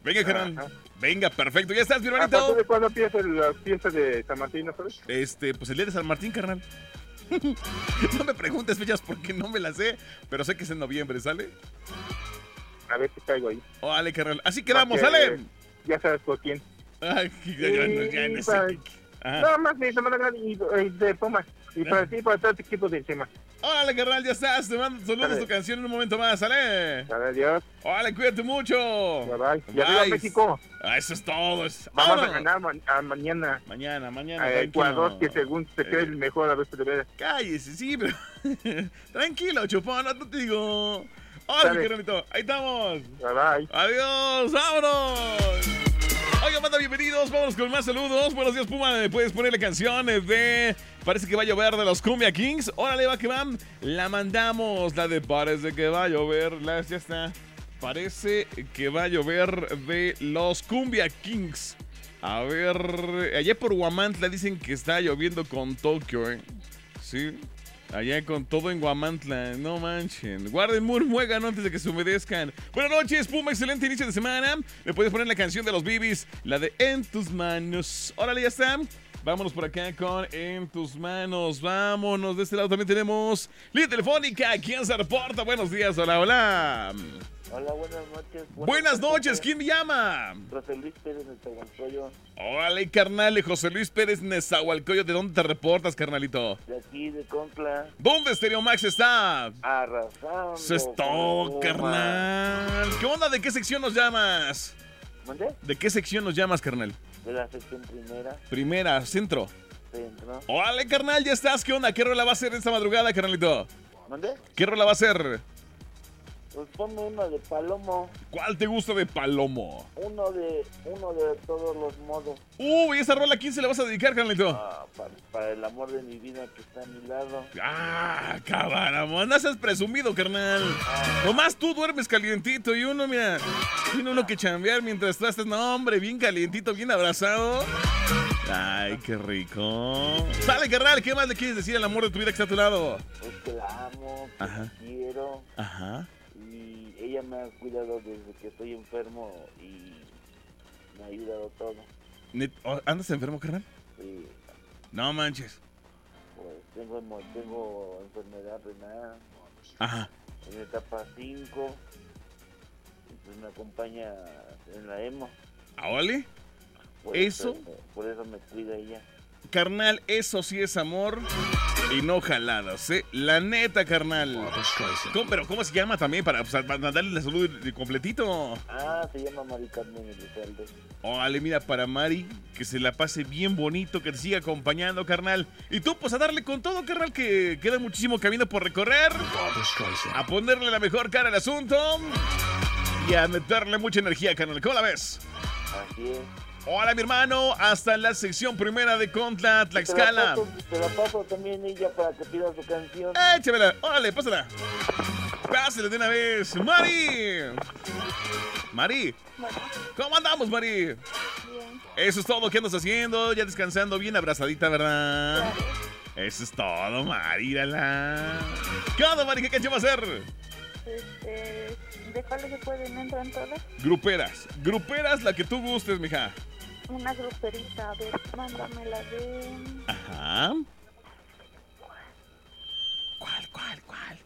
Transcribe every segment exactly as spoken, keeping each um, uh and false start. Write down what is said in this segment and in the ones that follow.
Venga, carnal. Ajá. Venga, perfecto. Ya estás, mi hermanito. ¿A partir de cuándo empieza la fiesta de San Martín, no sabes? Este, pues el día de San Martín, carnal. No me preguntes fechas porque no me las sé, pero sé que es en noviembre, ¿sale? A ver si caigo ahí. Órale, carnal. Así quedamos, porque, ¿sale? Ya sabes por quién. Ay, ya, ya, ya, ya no sé. Para, Ajá. no, más de Semana Grande y, y de Pumas. Y para ti y para todo tu equipo de encima. Órale, carnal, ya estás. Te mando saludos a tu canción en un momento más, ¿sale? Dale, adiós. Órale, cuídate mucho. Bye, bye. Y arriba México. Ah, eso es todo. Es... Vamos a ganar ma a mañana. Mañana, mañana. A Ecuador, que según se cree eh. el mejor a veces de ver. Cállese, sí, pero... Tranquilo, chupón, no te digo. Órale, carnalito. Ahí estamos. Bye, bye. Adiós, vámonos. Oiga, manda, bienvenidos, vámonos con más saludos. Buenos días, Puma, puedes ponerle canciones de Parece que va a llover de los Cumbia Kings. Órale, va que van. La mandamos, la de Parece que va a llover. La, ya está. Parece que va a llover de los Cumbia Kings. A ver, allá por Huamantla dicen que está lloviendo con Tokio, ¿eh? Sí. Allá con todo en Guamantla, no manchen. Guarden murmuegan antes de que se humedezcan. Buenas noches, Puma, excelente inicio de semana. Me puedes poner la canción de los Bibis, la de En tus manos. Órale, ya está. Vámonos por acá con En tus manos. Vámonos, de este lado también tenemos línea telefónica. ¿Quién se reporta? Buenos días, hola, hola. Hola, buenas noches. Buenas, buenas noches, ¿quién me llama? José Luis Pérez Nezahualcóyotl. Órale, carnal, José Luis Pérez Nezahualcóyotl. ¿De dónde te reportas, carnalito? De aquí, de Concla. ¿Dónde Stereo Max está? Arrasando. Eso es todo, carnal. ¿Qué onda? ¿De qué sección nos llamas? ¿Mande? ¿De qué sección nos llamas, carnal? De la sección primera. Primera, centro. Centro. Órale, carnal, ya estás. ¿Qué onda? ¿Qué rola va a ser esta madrugada, carnalito? ¿Mande? ¿Qué rola va a ser? Pues ponme uno de Palomo. ¿Cuál te gusta de Palomo? Uno de uno de todos los modos. Uy, ¿esa rola a quién se la vas a dedicar, carnalito? Ah, para, para el amor de mi vida que está a mi lado. Ah, cabrón, no seas presumido, carnal. Ah. Nomás tú duermes calientito y uno, mira, tiene uno que chambear mientras tú estás, no, hombre, bien calientito, bien abrazado. Ay, qué rico. Sale, carnal, ¿qué más le quieres decir al amor de tu vida que está a tu lado? Pues que la amo, que Ajá. la quiero. Ajá. Y ella me ha cuidado desde que estoy enfermo y me ha ayudado todo. ¿Andas enfermo, carnal? Sí. No manches. Pues tengo, tengo enfermedad renal. Ajá. En etapa cinco. Y pues me acompaña en la hemo. ¿Aole? Por ¿Eso? eso, por eso me cuida ella. Carnal, eso sí es amor y no jaladas, ¿eh? La neta, carnal. ¿Cómo, pero ¿cómo se llama también para, pues, para darle la salud completito? Ah, se llama Mari Carmen Elizalde. Órale, mira, para Mari, que se la pase bien bonito, que te siga acompañando, carnal. Y tú, pues a darle con todo, carnal, que queda muchísimo camino por recorrer. A ponerle la mejor cara al asunto y a meterle mucha energía, carnal. ¿Cómo la ves? Así es. Hola, mi hermano, hasta la sección primera de Concla, Tlaxcala. Te la, paso, te la paso también ella para que pida su canción. Échamela, órale, pásala. Pásale de una vez. Mari. Mari. Bueno. ¿Cómo andamos, Mari? Bien. Eso es todo. ¿Qué andas haciendo? Ya descansando, bien abrazadita, ¿verdad? Claro. Eso es todo, Mari. Dala. ¿Qué onda, Mari? ¿Qué canción va a hacer? Este, ¿de cuáles se pueden? ¿Entran todas? Gruperas. Gruperas, la que tú gustes, mija. Una gruperita, a ver, mándame la de... Ajá. ¿Cuál, cuál, cuál?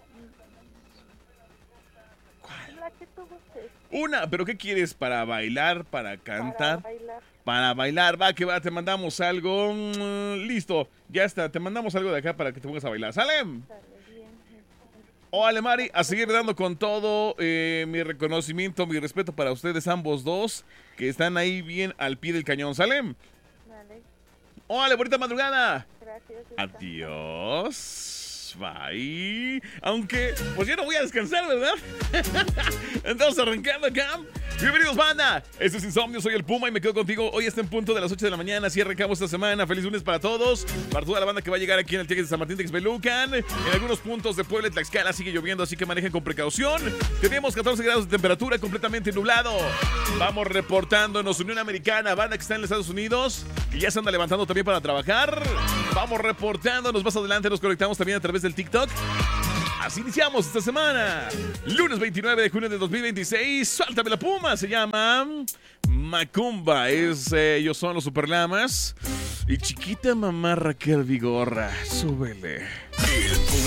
¿Cuál? La que tú gustes. Una, ¿pero qué quieres? ¿Para bailar? ¿Para cantar? Para bailar. Para bailar, va, que va, te mandamos algo. Mm, listo, ya está, te mandamos algo de acá para que te pongas a bailar. ¿Sale? Sale bien. Hola, Mari, a seguir dando con todo eh, mi reconocimiento, mi respeto para ustedes ambos dos, que están ahí bien al pie del cañón. ¿Sale? Vale. Hola, bonita madrugada. Gracias. Adiós. Bye. Aunque, pues yo no voy a descansar, ¿verdad? Entonces, arrancando acá. Bienvenidos, banda. Este es Insomnio, soy el Puma y me quedo contigo. Hoy está en punto de las ocho de la mañana. Así arrancamos esta semana. Feliz lunes para todos. Para toda la banda que va a llegar aquí en el Tianguis de San Martín de Texmelucan. En algunos puntos de Puebla y Tlaxcala sigue lloviendo, así que manejen con precaución. Tenemos catorce grados de temperatura, completamente nublado. Vamos reportándonos. Unión Americana, banda que está en los Estados Unidos, que ya se anda levantando también para trabajar. Vamos reportándonos. Más adelante nos conectamos también a través del TikTok. Así iniciamos esta semana. Lunes veintinueve de junio de dos mil veintiséis. Suéltame la Puma. Se llama Macumba. Es, eh, ellos son los Superlamas. Y chiquita mamá Raquel Vigorra. Súbele.